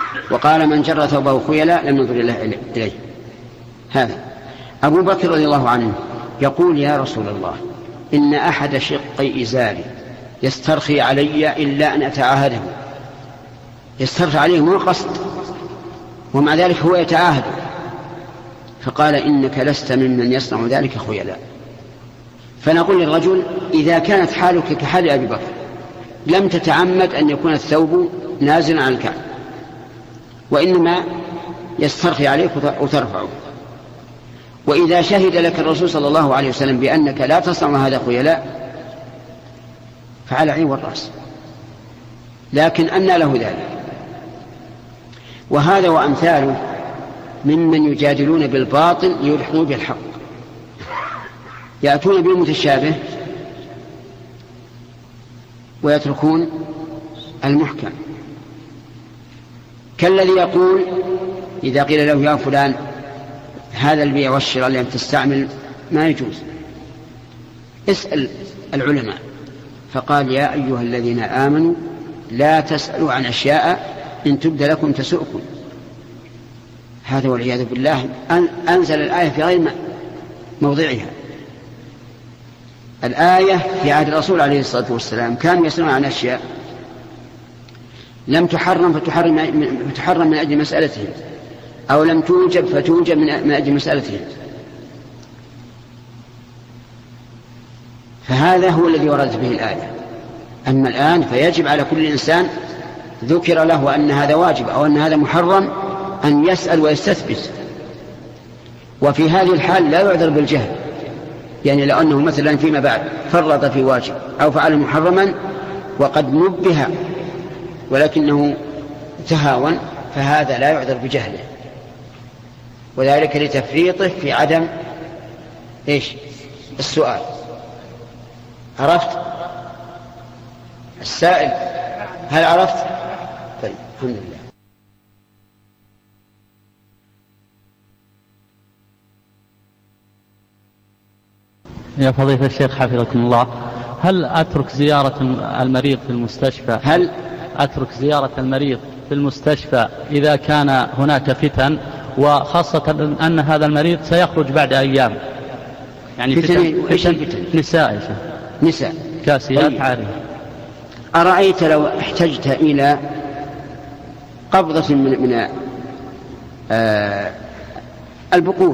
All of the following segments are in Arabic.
وقال من جر ثوبه خيلا لم ينظر الله إليه. هذا أبو بكر رضي الله عنه يقول يا رسول الله إن أحد شقي إزاري يسترخي علي إلا أن أتعاهده. يسترخي عليه مو قصد، ومع ذلك هو يتعاهد. فقال إنك لست ممن يصنع ذلك خيلا. فنقول للرجل إذا كانت حالك كحال أبي بكر لم تتعمد أن يكون الثوب نازلا عن الكعب، وإنما يسترخي عليك وترفعه. وإذا شهد لك الرسول صلى الله عليه وسلم بأنك لا تصنع هذا خيلاء فعلى عين والرأس، لكن أنى له ذلك. وهذا وأمثاله ممن يجادلون بالباطل ليلحقوا بالحق، يأتون بالمتشابه ويتركون المحكم، كالذي يقول إذا قيل له يا فلان هذا البيع والشراء اللي تستعمل ما يجوز، اسأل العلماء. فقال يا أيها الذين آمنوا لا تسألوا عن أشياء إن تبد لكم تسؤكم. هذا والعياذ بالله أنزل الآية في غير موضعها. الآية في عهد الرسول عليه الصلاة والسلام كانوا يسألون عن أشياء لم تحرم فتحرم من أجل مسألتهم، أو لم توجب فتوجب من أجل مسألتهم. فهذا هو الذي وردت به الآية. أما الآن فيجب على كل إنسان ذكر له أن هذا واجب أو أن هذا محرم أن يسأل ويستثبت. وفي هذه الحال لا يعذر بالجهل، يعني لو أنه مثلا فيما بعد فرط في واجب أو فعل محرما وقد نبه ولكنه تهاون فهذا لا يعذر بجهله، وذلك لتفريطه في عدم السؤال. عرفت السائل؟ هل عرفت؟ طيب الحمد لله. يا فضيلة الشيخ حفظكم الله، هل أترك زيارة المريض في المستشفى؟ هل أترك زيارة المريض في المستشفى إذا كان هناك فتن، وخاصة أن هذا المريض سيخرج بعد أيام؟ يعني فتن نساء كاسيات عارية. أرأيت لو احتجت إلى قبضة من البقول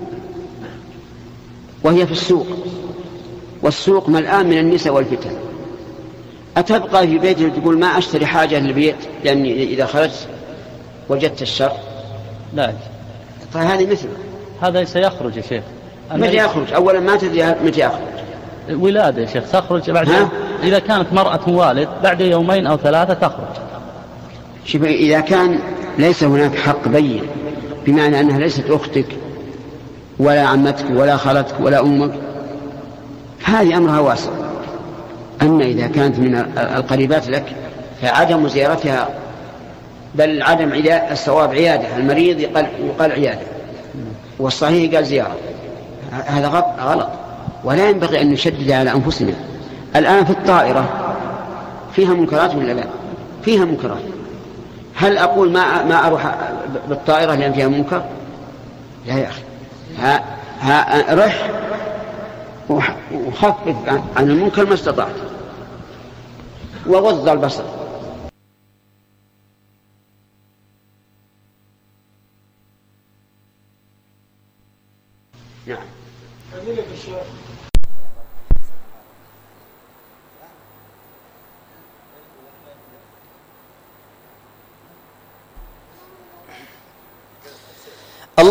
وهي في السوق، والسوق ملآن من النساء والفتن، أتبقى في بيتك تقول ما أشتري حاجة للبيت لأني إذا خرجت وجدت الشر؟ لا. فهذه مثل هذا سيخرج يا شيخ. متى يخرج؟ أولا ما تدري متى يخرج. ولادة يا شيخ تخرج بعد إذا كانت مرأة والد بعد يومين أو ثلاثة تخرج. شوف، إذا كان ليس هناك حق بين بمعنى أنها ليست أختك ولا عمتك ولا خالتك ولا أمك، هذه أمرها واسع. أما إذا كانت من القريبات لك فعدم زيارتها، بل عدم الصواب عيادة المريض يقال عيادة، والصحيح قال زيارة. هذا غلط، ولا ينبغي أن نشدد على أنفسنا. الآن في الطائرة فيها منكرات ولا لا؟ فيها منكرات. هل أقول ما أروح بالطائرة لأن فيها منكر؟ لا يا أخي، رح وخفف عن المنكر ما استطعت وغض البصر. نعم.